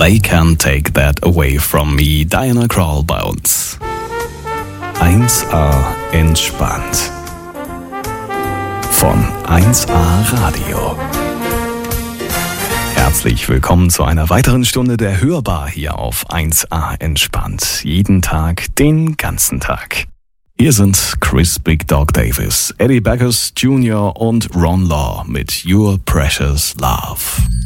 They Can't Take That Away From Me, Diana Krall bei uns. 1A entspannt. Von 1A Radio. Herzlich willkommen zu einer weiteren Stunde der Hörbar hier auf 1A entspannt. Jeden Tag, den ganzen Tag. Hier sind Chris Big Dog Davis, Eddie Backus Jr. und Ron Law mit Your Precious Love.